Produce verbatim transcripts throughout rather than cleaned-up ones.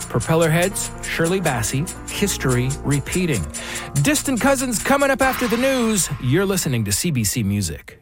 Propellerheads, Shirley Bassey, history repeating. Distant Cousins coming up after the news. You're listening to C B C Music.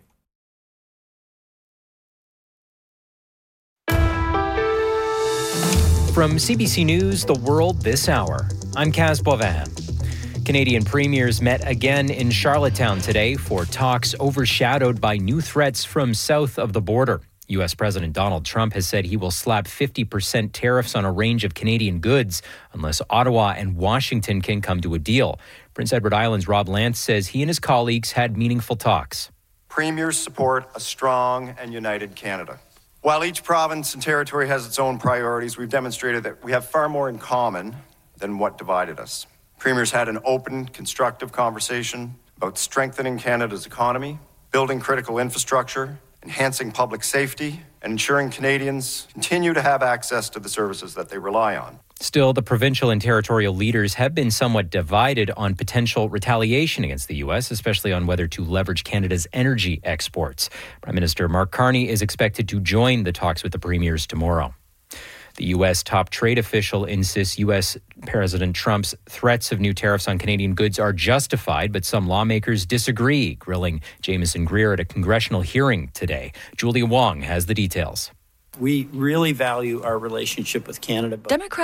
From C B C News, The World This Hour, I'm Kaz Boivin. Canadian premiers met again in Charlottetown today for talks overshadowed by new threats from south of the border. U S President Donald Trump has said he will slap fifty percent tariffs on a range of Canadian goods unless Ottawa and Washington can come to a deal. Prince Edward Island's Rob Lance says he and his colleagues had meaningful talks. Premiers support a strong and united Canada. While each province and territory has its own priorities, we've demonstrated that we have far more in common than what divided us. Premiers had an open, constructive conversation about strengthening Canada's economy, building critical infrastructure, enhancing public safety, and ensuring Canadians continue to have access to the services that they rely on. Still, the provincial and territorial leaders have been somewhat divided on potential retaliation against the U S, especially on whether to leverage Canada's energy exports. Prime Minister Mark Carney is expected to join the talks with the premiers tomorrow. The U S top trade official insists U S President Trump's threats of new tariffs on Canadian goods are justified, but some lawmakers disagree, grilling Jameson Greer at a congressional hearing today. Julia Wong has the details. We really value our relationship with Canada. Democrat